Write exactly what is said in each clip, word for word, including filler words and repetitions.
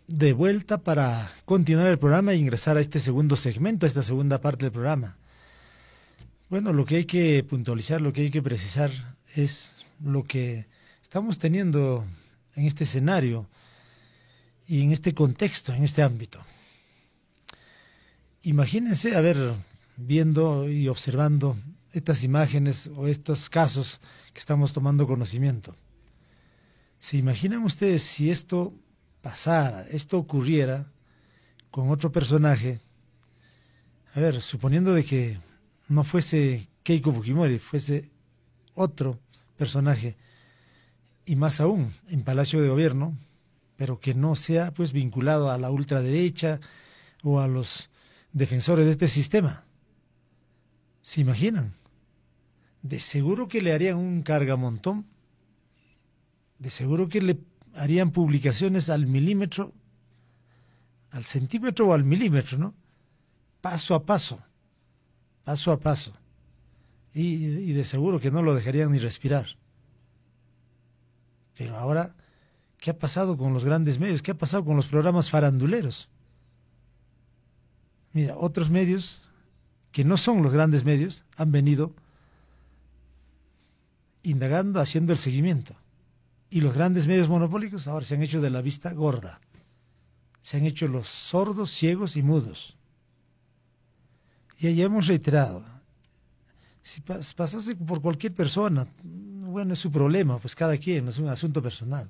de vuelta para continuar el programa e ingresar a este segundo segmento, a esta segunda parte del programa. Bueno, lo que hay que puntualizar, lo que hay que precisar es lo que estamos teniendo en este escenario y en este contexto, en este ámbito. Imagínense, a ver, viendo y observando estas imágenes o estos casos que estamos tomando conocimiento. ¿Se imaginan ustedes si esto pasara, esto ocurriera con otro personaje? A ver, suponiendo de que no fuese Keiko Fujimori, fuese otro personaje, y más aún en Palacio de Gobierno, pero que no sea pues vinculado a la ultraderecha o a los defensores de este sistema. ¿Se imaginan? De seguro que le harían un cargamontón, de seguro que le harían publicaciones al milímetro, al centímetro o al milímetro, ¿no? Paso a paso, paso a paso. Y, y de seguro que no lo dejarían ni respirar. Pero ahora, ¿qué ha pasado con los grandes medios? ¿Qué ha pasado con los programas faranduleros? Mira, otros medios que no son los grandes medios han venido indagando, haciendo el seguimiento. Y los grandes medios monopólicos ahora se han hecho de la vista gorda. Se han hecho los sordos, ciegos y mudos. Y ahí hemos reiterado, si pas pasase por cualquier persona, bueno, es su problema, pues cada quien, es un asunto personal.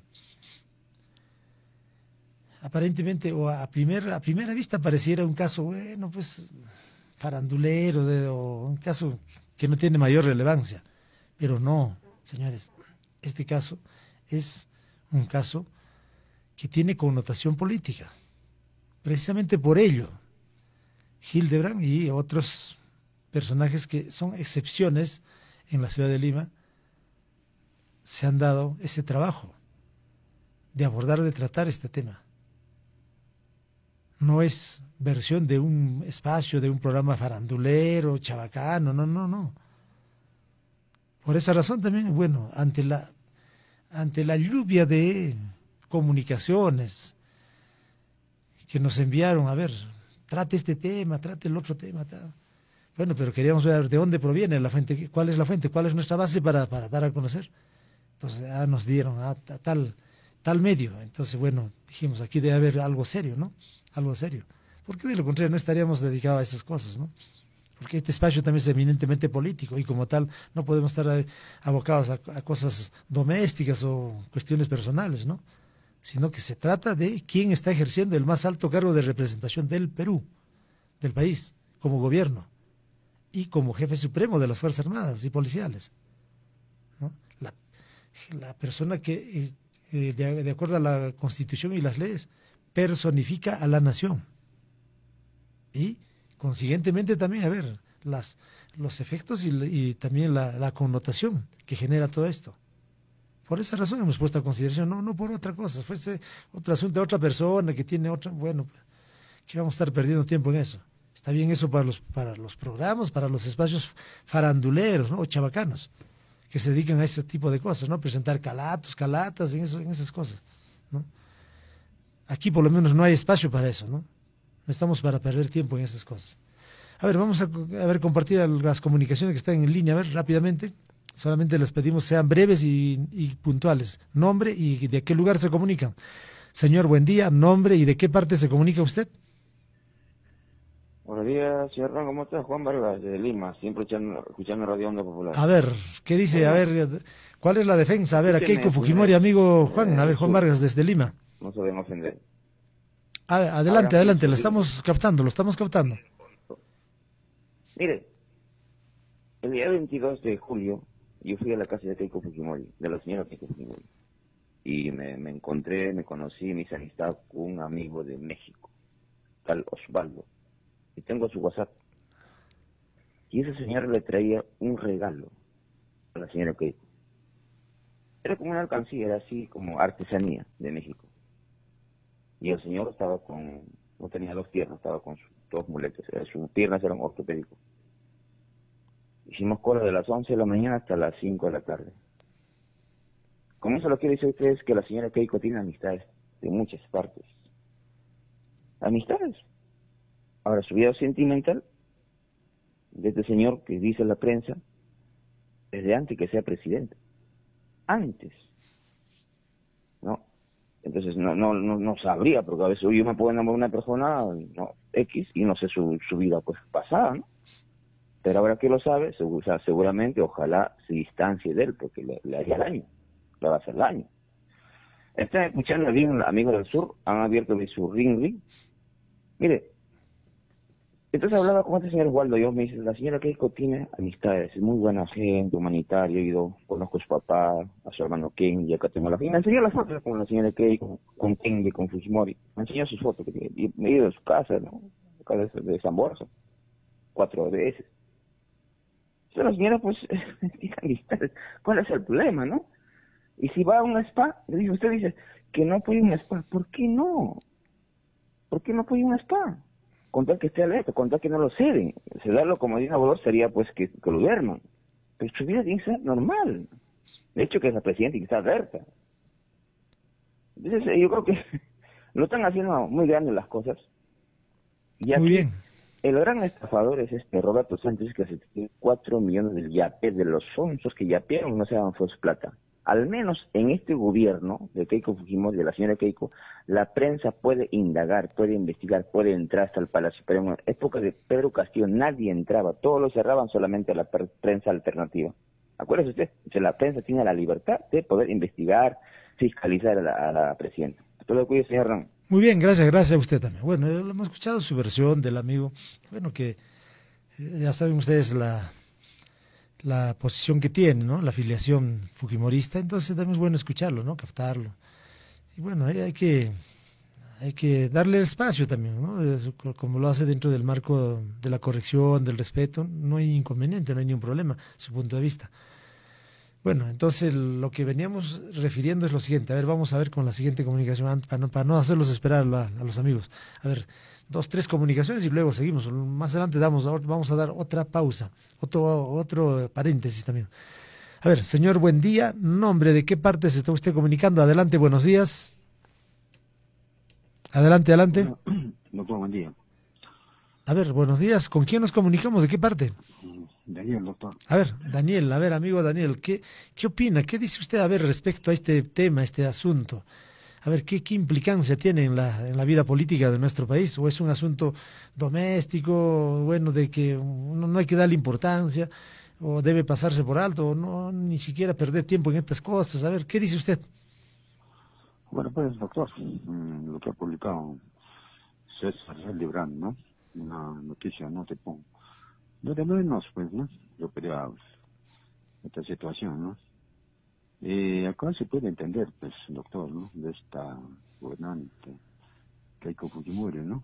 Aparentemente, o a primera, a primera vista pareciera un caso, bueno, pues farandulero, de, o un caso que no tiene mayor relevancia. Pero no, señores, este caso es un caso que tiene connotación política. Precisamente por ello, Hildebrand y otros personajes que son excepciones en la ciudad de Lima se han dado ese trabajo de abordar, de tratar este tema. No es versión de un espacio, de un programa farandulero, chabacano, no, no, no. Por esa razón también, bueno, ante la, ante la lluvia de comunicaciones que nos enviaron, a ver, trate este tema, trate el otro tema, tal. Bueno, pero queríamos ver de dónde proviene la fuente, cuál es la fuente, cuál es nuestra base para, para dar a conocer. Entonces, ah, nos dieron a, a tal, tal medio. Entonces, bueno, dijimos, aquí debe haber algo serio, ¿no? Algo serio. Porque de lo contrario no estaríamos dedicados a esas cosas, ¿no? Porque este espacio también es eminentemente político y como tal no podemos estar abocados a, a cosas domésticas o cuestiones personales, ¿no? Sino que se trata de quién está ejerciendo el más alto cargo de representación del Perú, del país, como gobierno y como jefe supremo de las Fuerzas Armadas y policiales, ¿no? La, la persona que, eh, de, de acuerdo a la Constitución y las leyes, personifica a la nación. Y consiguientemente también, a ver, las, los efectos y, y también la, la connotación que genera todo esto. Por esa razón hemos puesto a consideración, no, no por otra cosa, fuese otro asunto de otra persona que tiene otra, bueno, que vamos a estar perdiendo tiempo en eso. Está bien eso para los, para los programas, para los espacios faranduleros, ¿no? O chabacanos, que se dedican a ese tipo de cosas, ¿no? Presentar calatos, calatas, en, eso, en esas cosas, ¿no? Aquí por lo menos no hay espacio para eso, ¿no? No estamos para perder tiempo en esas cosas. A ver, vamos a, a ver, compartir las comunicaciones que están en línea, a ver, rápidamente. Solamente les pedimos sean breves y, y puntuales. Nombre y de qué lugar se comunican. Señor, buen día. Nombre y de qué parte se comunica usted. Buenos días, señor Ron, ¿cómo estás? Juan Vargas, de Lima, siempre escuchando, escuchando Radio Onda Popular. A ver, ¿qué dice? Bueno, a ver, ¿cuál es la defensa? A ver, a Keiko Fujimori, pues, amigo Juan. eh, A ver, Juan sur, Vargas, desde Lima. no se deben ofender. A, adelante, Abran adelante, su lo vida. estamos captando, lo estamos captando. Mire, el día veintidós de julio, yo fui a la casa de Keiko Fujimori, de la señora Keiko Fujimori, y me, me encontré, me conocí, me hice amistad con un amigo de México, tal Osvaldo, y tengo su WhatsApp. Y esa señora le traía un regalo a la señora Keiko. Era como una alcancía, era así como artesanía de México. Y el señor estaba con, no tenía dos piernas, estaba con sus dos muletas, sus piernas eran ortopédicos. Hicimos cola de las once de la mañana hasta las cinco de la tarde. Con eso lo que quiero decir a ustedes es que la señora Keiko tiene amistades de muchas partes. amistades. Ahora, su vida sentimental de este señor que dice la prensa desde antes que sea presidente. Antes. ¿No? Entonces no no no, no sabría, porque a veces yo me puedo enamorar de una persona no, X y no sé su, su vida pues pasada, ¿no? Pero ahora que lo sabe, o sea, seguramente, ojalá se distancie de él, porque le, le haría daño, le va a hacer daño. Están escuchando bien, amigos del sur, han abierto su ring ring. Mire, entonces hablaba con este señor Waldo, yo me dice, la señora Keiko tiene amistades, es muy buena gente, humanitaria, he ido, conozco a su papá, a su hermano Ken, y acá tengo la... Y me enseñó las fotos con la señora Keiko, con Ken y con Fujimori. Me enseñó sus fotos, que tiene, y me he ido a su casa, ¿no? Acá de, de San Borja, cuatro veces. Entonces la señora, pues, tiene amistades. ¿Cuál es el problema, no? Y si va a un spa, le dice, usted dice que no puede ir a un spa, ¿por qué no? ¿Por qué no puede ir a un spa? Contar que esté alerta, contar que no lo ceden. Cederlo como dice Abolor sería pues que, que lo duerman. Pero su vida tiene que ser normal. De hecho que es la presidenta y que está alerta. Entonces yo creo que lo están haciendo muy grandes las cosas. Y aquí, muy bien. El gran estafador es este Roberto Sánchez, que se tiene cuatro millones de yape, de los sonsos que yapearon, no se dan fue su plata. Al menos en este gobierno de Keiko Fujimori, de la señora Keiko, la prensa puede indagar, puede investigar, puede entrar hasta el Palacio. Pero en la época de Pedro Castillo nadie entraba, todos lo cerraban solamente a la prensa alternativa. Acuérdese usted, que la prensa tiene la libertad de poder investigar, fiscalizar a la, a la presidenta. Todo lo cuide, señor Ram. Muy bien, gracias, gracias a usted también. Bueno, hemos escuchado su versión del amigo. Bueno, que eh, ya saben ustedes la... la posición que tiene, ¿no? La afiliación fujimorista, entonces también es bueno escucharlo, ¿no? Captarlo. Y bueno, hay, hay que hay que darle el espacio también, ¿no? Es, como lo hace dentro del marco de la corrección, del respeto, no hay inconveniente, no hay ningún problema, su punto de vista. Bueno, entonces lo que veníamos refiriendo es lo siguiente. A ver, vamos a ver con la siguiente comunicación, para no, para no hacerlos esperar a, a los amigos. A ver, dos, tres comunicaciones y luego seguimos. Más adelante damos, vamos a dar otra pausa, otro, otro paréntesis también. A ver, señor, buen día. Nombre, ¿de qué parte se está usted comunicando? Adelante, buenos días. Adelante, adelante. Bueno, doctor, buen día. A ver, buenos días. ¿Con quién nos comunicamos? ¿De qué parte? Daniel, doctor. A ver, Daniel, a ver, amigo Daniel, ¿qué, qué opina? ¿Qué dice usted, a ver, respecto a este tema, este asunto? A ver, ¿qué, qué implicancia tiene en la, en la vida política de nuestro país? ¿O es un asunto doméstico, bueno, de que no, no hay que darle importancia, o debe pasarse por alto, o no, ni siquiera perder tiempo en estas cosas? A ver, ¿qué dice usted? Bueno, pues, doctor, lo que ha publicado César Librán, ¿no? Una noticia, no te pongo. No de menos, pues, ¿no? Yo quería esta situación, ¿no? Eh, acá se puede entender, pues, doctor, ¿no? De esta gobernante, Keiko Fujimori, ¿no?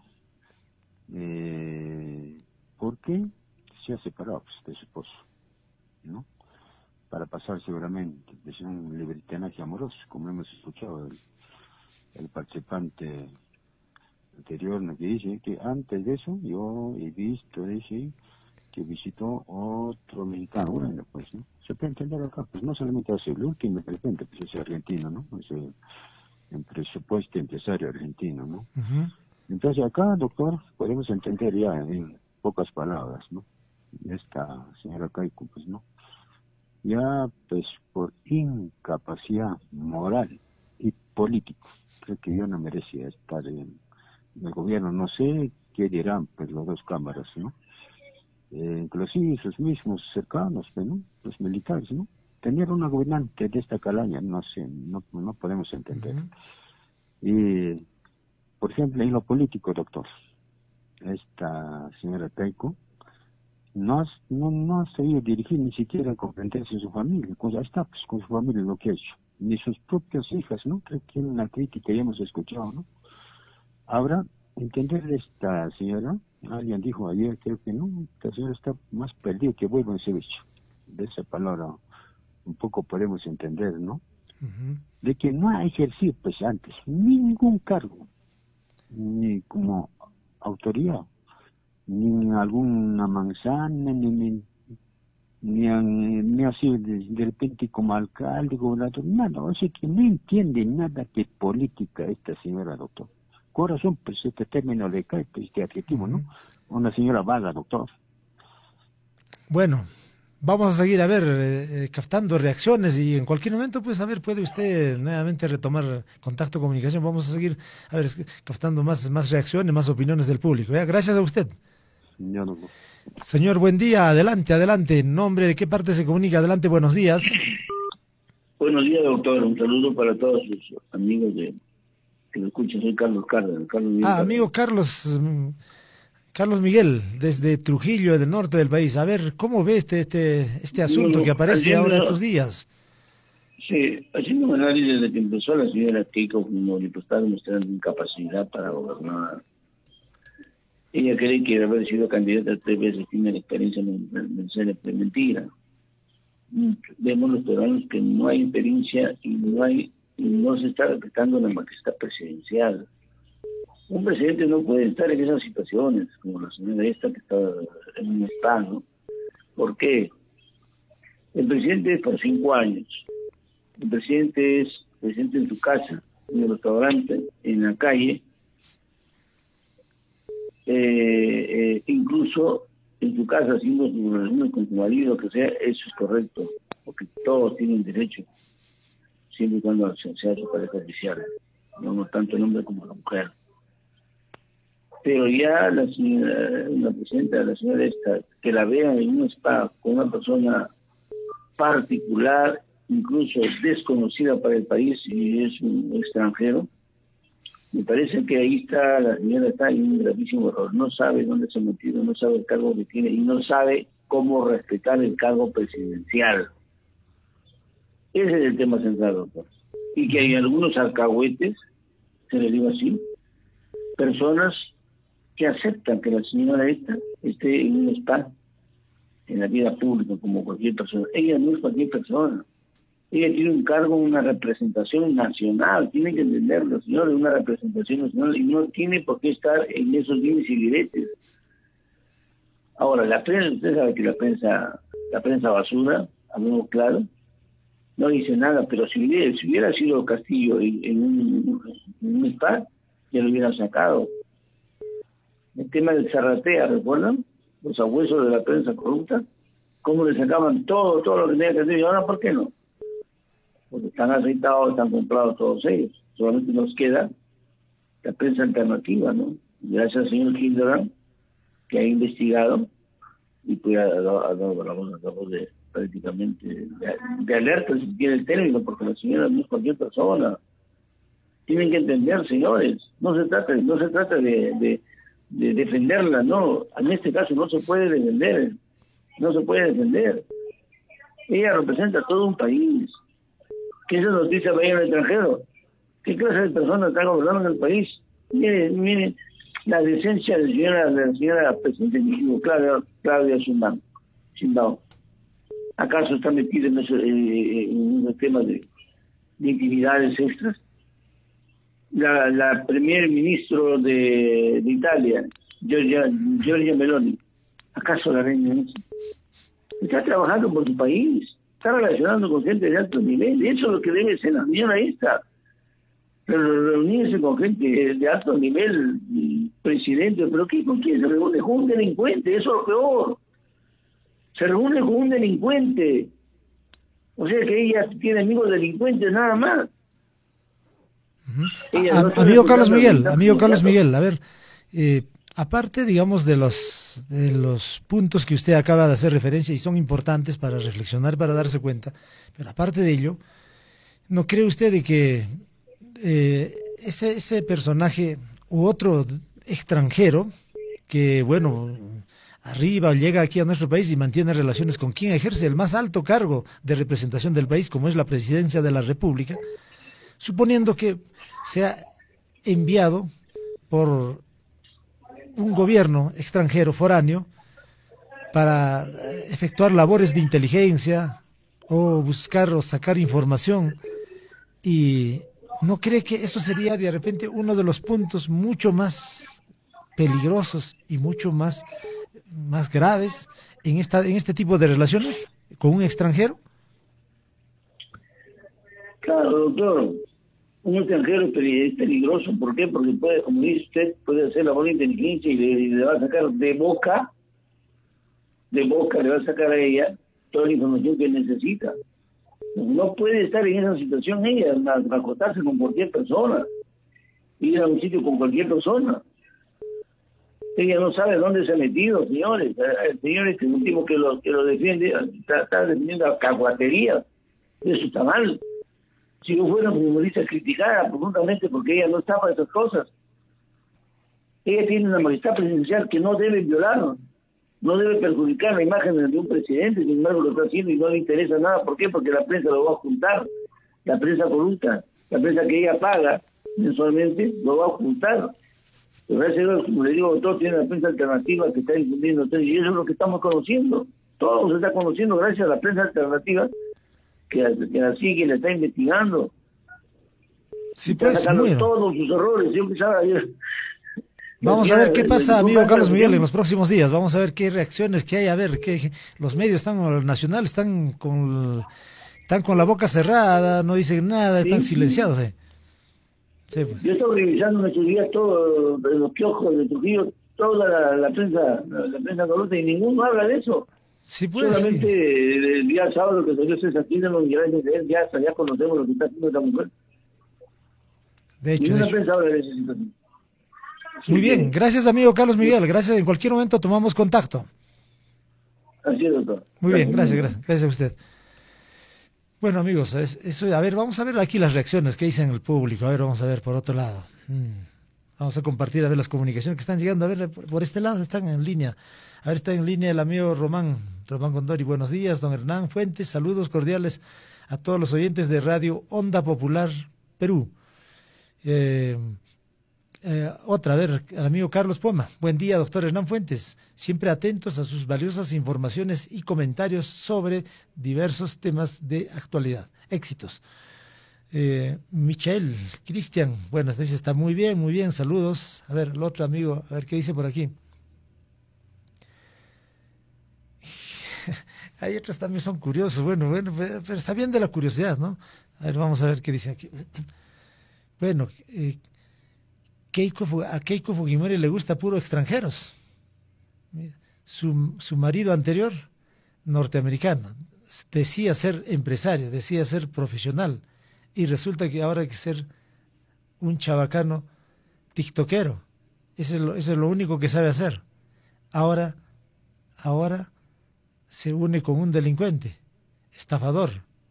Eh, ¿Por qué se ha separado pues, de su esposo, ¿no? Para pasar seguramente de un libertinaje amoroso, como hemos escuchado el, el participante anterior, ¿no? Que dice que antes de eso yo he visto, dice, que visitó otro mexicano. Bueno, pues, ¿no? Se puede entender acá, pues no solamente hace el último, de repente, pues es argentino, ¿no? Es el, el presupuesto empresario argentino, ¿no? Uh-huh. Entonces acá, doctor, podemos entender ya en pocas palabras, ¿no? Esta señora Keiko, pues, ¿no? Ya, pues, por incapacidad moral y política, creo que yo no merecía estar en el gobierno. No sé qué dirán, pues, las dos cámaras, ¿no? Eh, inclusive sus mismos cercanos, ¿no? Los militares, ¿no? Tener una gobernante de esta calaña, no sé, no, no podemos entender. Uh-huh. Y, por ejemplo, en lo político, doctor, esta señora Keiko no ha, no, no ha sabido dirigir ni siquiera comprenderse en su familia, con, está pues, con su familia lo que ha hecho, ni sus propias hijas, ¿no? Creo que una crítica ya hemos escuchado, ¿no? Ahora, entender de esta señora, alguien dijo ayer, creo que no, esta señora está más perdida que huevo en ceviche. De esa palabra un poco podemos entender, ¿no? Uh-huh. De que no ha ejercido, pues antes, ningún cargo, ni como autoridad, ni en alguna manzana, ni, ni, ni, han, ni así de, de repente como alcalde, gobernador, nada. O sea que no entiende nada de política esta señora, doctor. corazón, pues este término le cae, pues este adjetivo, ¿no? Una señora vaga, doctor. Bueno, vamos a seguir, a ver, eh, captando reacciones y en cualquier momento, pues, a ver, puede usted nuevamente retomar contacto, comunicación. Vamos a seguir, a ver, captando más, más reacciones, más opiniones del público. ¿Ya? Gracias a usted. Ya, doctor. Señor, buen día, adelante, adelante. ¿En nombre de qué parte se comunica? Adelante, buenos días. Buenos días, doctor. Un saludo para todos sus amigos de que lo escuchan. Soy Carlos Cárdenas. Carlos Miguel Ah, Cárdenas. amigo Carlos, mm, Carlos Miguel, desde Trujillo, del norte del país. A ver, ¿cómo ve este, este, este asunto Bueno, que aparece haciendo- ahora estos días? Sí, haciendo un análisis desde que empezó la señora Keiko Fujimori, pues está demostrando incapacidad para gobernar. Ella cree que de haber sido candidata tres veces tiene la experiencia en en ser mentira. Vemos los peruanos que no hay experiencia y no hay y no se está respetando la majestad presidencial. Un presidente no puede estar en esas situaciones, como la señora esta que está en un spa, ¿no? ¿Por qué? El presidente es por cinco años. El presidente es presidente en su casa, en el restaurante, en la calle, eh, eh, incluso en su casa haciendo sus relaciones con su marido, que sea, eso es correcto, porque todos tienen derecho, siempre y cuando se- sea su pareja oficial, no, no tanto el hombre como la mujer. Pero ya la señora, la presidenta, la señora esta, que la vean en un spa con una persona particular, incluso desconocida para el país y es un extranjero, me parece que ahí está, la señora está en un gravísimo error. No sabe dónde se ha metido, no sabe el cargo que tiene y no sabe cómo respetar el cargo presidencial. Ese es el tema central, doctor. Y que hay algunos alcahuetes, se les digo así, personas que aceptan que la señora esta esté en un spa, en la vida pública, como cualquier persona. Ella no es cualquier persona. Ella tiene un cargo, una representación nacional, tiene que entenderlo, señores, una representación nacional, y no tiene por qué estar en esos límites y diretes. Ahora, la prensa, usted sabe que la prensa, la prensa basura, hablamos claro, no dice nada, pero si hubiera, si hubiera sido Castillo en, en, un, en un spa, ya lo hubieran sacado. El tema del Zarratea, ¿recuerdan? Los abuesos de la prensa corrupta, cómo le sacaban todo, todo lo que tenía que hacer, y ahora, ¿por qué no? Porque están aceitados, están comprados todos ellos. Solamente nos queda la prensa alternativa, ¿no? Gracias al señor Hildebrand, que ha investigado y pues ha dado, ha dado la voz, la voz de prácticamente de, de alerta, si tiene el término, porque la señora no es cualquier persona. Tienen que entender, señores, no se trata, no se trata de, de, de defenderla, no. En este caso no se puede defender, no se puede defender. Ella representa a todo un país. ¿Qué esa noticia vaya al extranjero? ¿Qué clase de personas están gobernando en el país? Miren, miren la decencia de la señora, de la señora presidenta de México, Claudia, Claudia Sheinbaum. Sheinbaum. ¿Acaso está metida en, eso, eh, en unos temas de, de intimidades extras? La, la primer ministro de, de Italia, Giorgia, Giorgia Meloni, ¿acaso la reina es? Está trabajando por su país, está relacionando con gente de alto nivel, eso es lo que debe ser la señora esta. Pero reunirse con gente de alto nivel, presidente, pero ¿qué, ¿con quién se reúne? Con un delincuente, eso es lo peor. Se reúne con un delincuente. O sea que ella tiene amigos delincuentes nada más. Uh-huh. A, no amigo Carlos Miguel, amigo Carlos Miguel, a ver, eh, aparte, digamos, de los de los puntos que usted acaba de hacer referencia y son importantes para reflexionar, para darse cuenta, pero aparte de ello, ¿no cree usted de que eh, ese, ese personaje u otro extranjero que, bueno, arriba llega aquí a nuestro país y mantiene relaciones con quien ejerce el más alto cargo de representación del país, como es la presidencia de la República, suponiendo que sea enviado por un gobierno extranjero foráneo para efectuar labores de inteligencia o buscar o sacar información, y ¿no cree que eso sería de repente uno de los puntos mucho más peligrosos y mucho más, más graves en esta en este tipo de relaciones con un extranjero? Claro, doctor. Un extranjero es peligroso, ¿por qué? Porque puede, como dice usted, puede hacer la buena inteligencia y le, y le va a sacar de boca, de boca le va a sacar a ella toda la información que necesita. No puede estar en esa situación ella, a acostarse con cualquier persona, ir a un sitio con cualquier persona. Ella no sabe dónde se ha metido, señores. El señor este último que lo, que lo defiende, está, está defendiendo a caguatería. Eso está mal. Si yo fuera futbolista, criticara profundamente porque ella no está para esas cosas. Ella tiene una majestad presidencial que no debe violar, no debe perjudicar la imagen de un presidente, sin embargo lo está haciendo y no le interesa nada. ¿Por qué? Porque la prensa lo va a ocultar, la prensa corrupta, la prensa que ella paga mensualmente lo va a ocultar. Pero gracias a Dios, como le digo, todos tienen la prensa alternativa que está difundiendo ustedes, y eso es lo que estamos conociendo. Todo se está conociendo gracias a la prensa alternativa que, que la sigue, le está investigando. Sí, pues, está sacando bueno. todos sus errores. Yo pensaba ayer. Vamos a ver qué pasa, amigo Carlos Miguel, en los próximos días. Vamos a ver qué reacciones que hay, a ver qué los medios están, los nacionales están con están con la boca cerrada, no dicen nada, están sí, silenciados. Eh. Sí, pues. Yo estoy revisando en estos días todos los kioscos de Trujillo, toda la, la prensa, la, la prensa corrupta, y ninguno habla de eso. Sí, pues, solamente sí. El día sábado que salió César Kirchner, ya, ya conocemos lo que está haciendo esta mujer. De hecho, ninguna de hecho. prensa habla de esa situación. Muy bien, gracias amigo Carlos Miguel, gracias, en cualquier momento tomamos contacto. Así es, doctor. Muy bien, gracias, gracias, gracias a usted. Bueno amigos, eso, a ver, vamos a ver aquí las reacciones que dicen el público, a ver, vamos a ver por otro lado. Hmm. Vamos a compartir, a ver las comunicaciones que están llegando, a ver, por, por este lado están en línea. A ver, está en línea el amigo Román, Román Condori, buenos días, don Hernán Fuentes, saludos cordiales a todos los oyentes de Radio Onda Popular Perú. Eh... Eh, otra, a ver, al amigo Carlos Poma. Buen día, doctor Hernán Fuentes. Siempre atentos a sus valiosas informaciones y comentarios sobre diversos temas de actualidad. Éxitos. Eh, Michael, Cristian, bueno, dice, está muy bien, muy bien, saludos. A ver, el otro amigo, a ver qué dice por aquí. Hay otros también son curiosos, bueno, bueno, pero está bien de la curiosidad, ¿no? A ver, vamos a ver qué dice aquí. Bueno, eh, Keiko, a Keiko Fujimori le gusta puro extranjeros. Su, su marido anterior, norteamericano, decía ser empresario, decía ser profesional, y resulta que ahora hay que ser un chabacano tiktokero. Eso es lo, eso es lo único que sabe hacer. Ahora, ahora se une con un delincuente, estafador.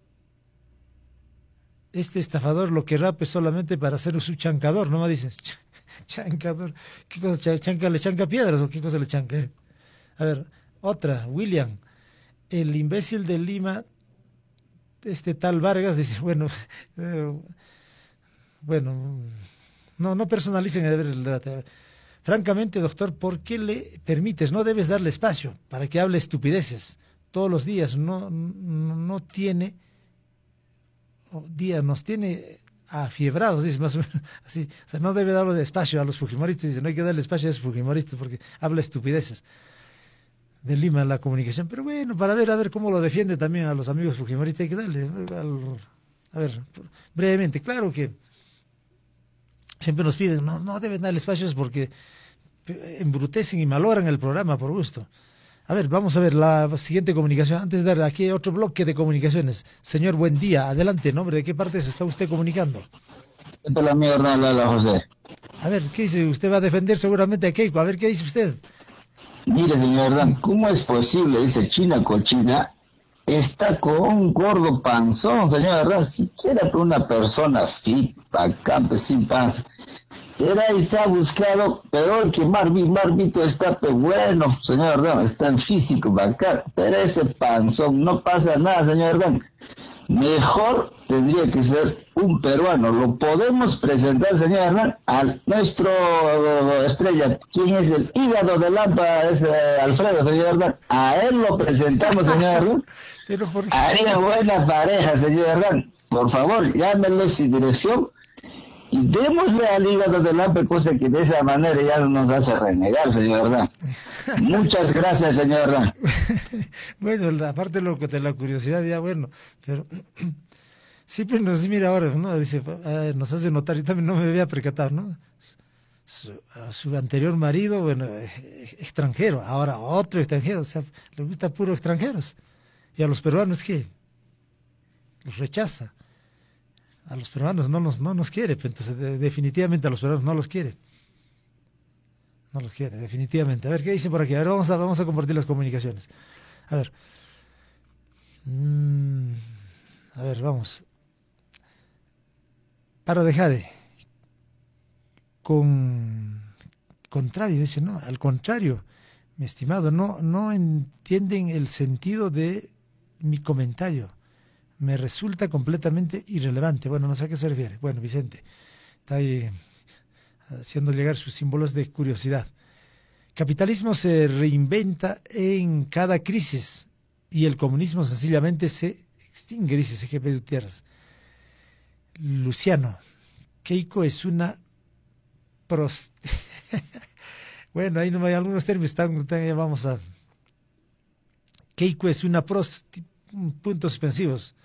Este estafador lo que rape solamente para ser su chancador, ¿no me dices? Chancador, ¿qué cosa? ¿Chanca, le chanca piedras o qué cosa le chanca? Eh? A ver, otra, William, el imbécil de Lima, este tal Vargas, dice, bueno, eh, bueno, no, no personalicen el debate. Francamente, doctor, ¿por qué le permites? No debes darle espacio para que hable estupideces todos los días. No, no, no tiene, día nos tiene afiebrados, dice más o menos así. O sea, no debe darle espacio a los fujimoristas, dice, no hay que darle espacio a esos fujimoristas porque habla estupideces de Lima en la comunicación. Pero bueno, para ver, a ver cómo lo defiende también a los amigos fujimoristas, hay que darle, a ver, brevemente, claro que siempre nos piden, no, no deben darle espacios porque embrutecen y malogran el programa por gusto. A ver, vamos a ver la siguiente comunicación. Antes de dar aquí otro bloque de comunicaciones. Señor, buen día. Adelante, nombre, ¿de qué parte se está usted comunicando? ¿Qué tal, amigo Hernán? José. A ver, ¿qué dice? Usted va a defender seguramente a Keiko. A ver, ¿qué dice usted? Mire, señor Hernán, ¿cómo es posible, dice China cochina, está con un gordo panzón, señor Hernán? Siquiera por una persona fit, acá, pues, sin panza. Era y se ha buscado peor que Marvin. Marvito está pues bueno, señor Hernán, está en físico bacán, pero ese panzón no pasa nada, señor Hernán. Mejor tendría que ser un peruano. Lo podemos presentar, señor Hernán, a nuestro estrella. ¿Quién es el hígado de Lampa? Es eh, Alfredo, señor Hernán. A él lo presentamos, señor Hernán. Pero ¿por qué? Haría buena pareja, señor Hernán. Por favor, llámenlo sin dirección y démosle al hígado de Lampa, cosa que de esa manera ya no nos hace renegar, señor Hernán. Muchas gracias, señor Hernán. Bueno, aparte de, lo, de la curiosidad, ya bueno, pero Sí, pues nos mira ahora, ¿no? Dice, ah, nos hace notar, yo también no me había percatado, ¿no? Su, a su anterior marido, bueno, eh, extranjero, ahora otro extranjero, o sea, le gusta puro extranjeros. Y a los peruanos, ¿qué? Los rechaza. A los peruanos no nos, no nos quiere, pues, entonces de, definitivamente a los peruanos no los quiere. No los quiere, definitivamente. A ver, ¿qué dice por aquí? A ver, vamos a, vamos a compartir las comunicaciones. A ver. Mm, a ver, vamos. Para dejar de... Con contrario, dice, no, al contrario, mi estimado, no, no entienden el sentido de mi comentario. Me resulta completamente irrelevante. Bueno, no sé a qué se refiere. Bueno, Vicente está ahí haciendo llegar sus símbolos de curiosidad. Capitalismo se reinventa en cada crisis y el comunismo sencillamente se extingue, dice C G P Gutiérrez. Luciano, Keiko es una prost... Bueno, ahí no hay algunos términos, están, están, vamos a... Keiko es una prost... puntos suspensivos.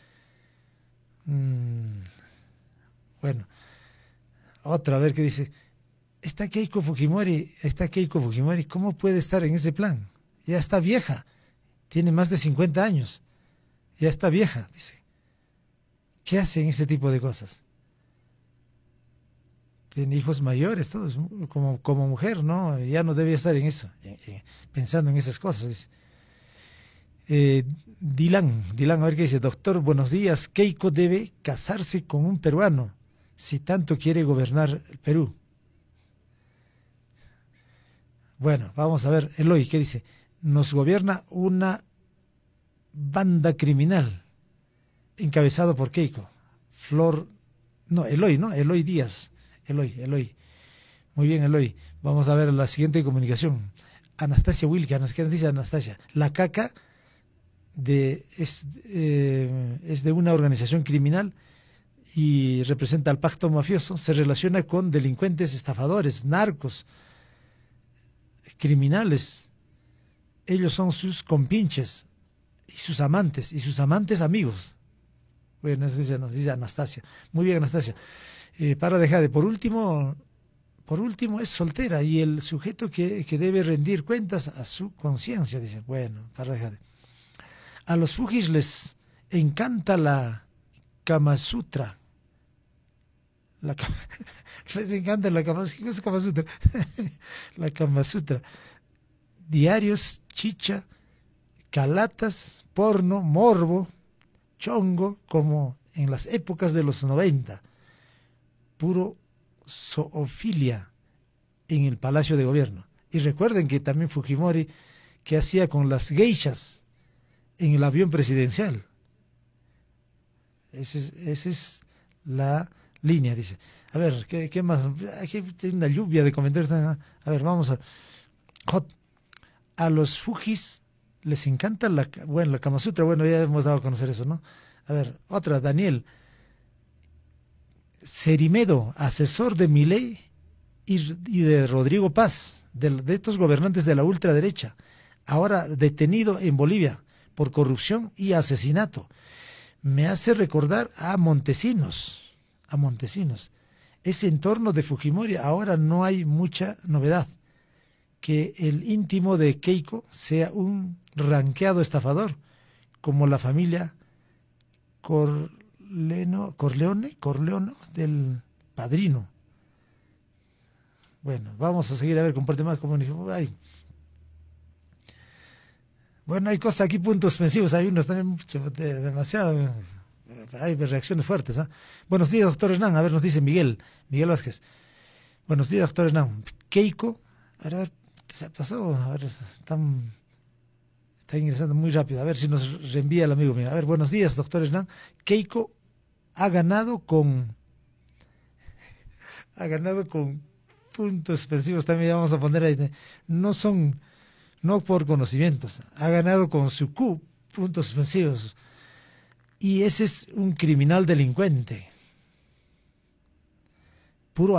Mm, bueno, otra, a ver qué dice. Está Keiko Fujimori, está Keiko Fujimori, ¿cómo puede estar en ese plan? Ya está vieja, tiene más de cincuenta años, ya está vieja, dice. ¿Qué hace en ese tipo de cosas? Tiene hijos mayores, todos, como, como mujer, ¿no? Ya no debe estar en eso, en, en, pensando en esas cosas, dice. Eh, Dylan, Dylan, a ver qué dice. Doctor, buenos días. Keiko debe casarse con un peruano si tanto quiere gobernar el Perú. Bueno, vamos a ver. Eloy, ¿qué dice? Nos gobierna una banda criminal encabezado por Keiko. Flor, no, Eloy, ¿no? Eloy Díaz. Eloy, Eloy. Muy bien, Eloy. Vamos a ver la siguiente comunicación. Anastasia Wilke, ¿qué nos dice Anastasia? La caca de, es, eh, es de una organización criminal y representa al pacto mafioso, se relaciona con delincuentes, estafadores, narcos, criminales. Ellos son sus compinches y sus amantes, y sus amantes amigos. Bueno, eso dice, nos dice Anastasia. Muy bien, Anastasia. Eh, para dejar de, por último, por último es soltera y el sujeto que, que debe rendir cuentas a su conciencia, dice. Bueno, para dejar de. A los Fujis les encanta la Kama Sutra. La, les encanta la Kama, ¿qué es Kama Sutra? La Kama Sutra. Diarios, chicha, calatas, porno, morbo, chongo, como en las épocas de los noventa. Puro zoofilia en el Palacio de Gobierno. Y recuerden que también Fujimori, que hacía con las geishas en el avión presidencial. Esa es, esa es la línea, dice. A ver, ¿qué, qué más? Aquí hay una lluvia de comentarios. A ver, vamos a... Hot. A los Fujis les encanta la... Bueno, la Kama Sutra, bueno, ya hemos dado a conocer eso, ¿no? A ver, otra, Daniel. Cerimedo, asesor de Milei y, y de Rodrigo Paz, de, de estos gobernantes de la ultraderecha, ahora detenido en Bolivia por corrupción y asesinato. Me hace recordar a Montesinos, a Montesinos. Ese entorno de Fujimori, ahora no hay mucha novedad. Que el íntimo de Keiko sea un ranqueado estafador, como la familia Corleno, Corleone, Corleone del Padrino. Bueno, vamos a seguir a ver, comparte más comunicación. Bueno, hay cosas aquí, puntos suspensivos, hay unos también mucho, de, demasiado, hay reacciones fuertes. ¿eh? Buenos días, doctor Hernán, a ver, nos dice Miguel, Miguel Vázquez. Buenos días, doctor Hernán. Keiko, a ver, se pasó, a ver, están, está ingresando muy rápido, a ver si nos reenvía el amigo mío. A ver, buenos días, doctor Hernán. Keiko ha ganado con, ha ganado con puntos suspensivos, también vamos a poner ahí, no son... no por conocimientos, ha ganado con su Q, puntos suspensivos. Y ese es un criminal delincuente.